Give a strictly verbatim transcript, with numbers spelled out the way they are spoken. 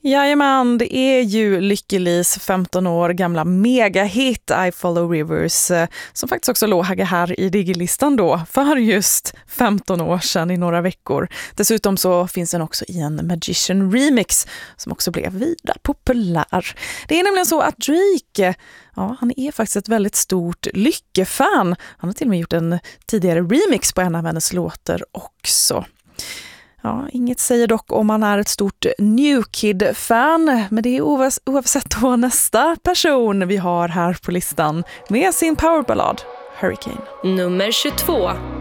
Jajamän, det är ju Lykke-Lis femton år gamla megahit I Follow Rivers som faktiskt också låg här i Diggelistan då för just femton år sedan i några veckor. Dessutom så finns den också i en Magician remix som också blev vida populär. Det är nämligen så att Drake, ja, han är faktiskt ett väldigt stort Lykke-fan. Han har till och med gjort en tidigare remix på en av hennes låtar också. Ja, inget säger dock om man är ett stort New Kid-fan, men det är oavs- oavsett då nästa person vi har här på listan med sin powerballad Hurricane. Nummer tjugotvå.